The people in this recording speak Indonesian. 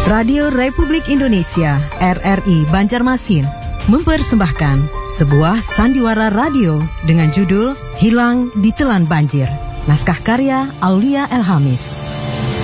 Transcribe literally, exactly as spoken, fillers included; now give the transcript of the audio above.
Radio Republik Indonesia R R I Banjarmasin mempersembahkan sebuah sandiwara radio dengan judul Hilang Ditelan Banjir. Naskah karya Aulia Elhamis.